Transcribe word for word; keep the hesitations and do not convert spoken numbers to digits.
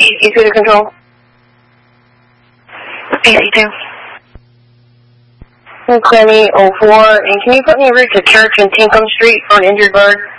E C to control. A C two. Clemmy oh four, and can you put me route to Church and Tinkham Street for an injured bird?